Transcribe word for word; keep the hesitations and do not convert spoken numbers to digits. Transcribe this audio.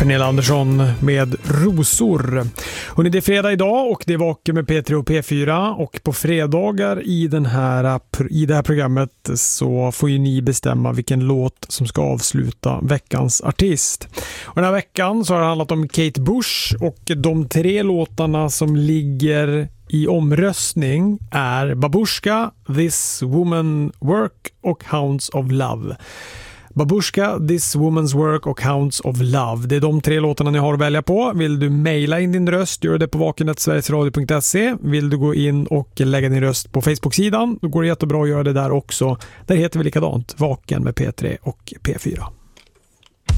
Pernilla Andersson med Rosor. Och det är fredag idag och det är Vaken med P tre och P fyra, och på fredagar i, den här, i det här programmet så får ju ni bestämma vilken låt som ska avsluta veckans artist. Och den här veckan så har det handlat om Kate Bush, och de tre låtarna som ligger i omröstning är Babushka, This Woman Work och Hounds of Love. Babushka, This Woman's Work och Hounds of Love. Det är de tre låtarna ni har att välja på. Vill du mejla in din röst, gör det på vaken snabel-a sverigesradio punkt se. Vill du gå in och lägga din röst på Facebook-sidan, då går det jättebra att göra det där också. Där heter vi likadant, Vaken med P tre och P fyra.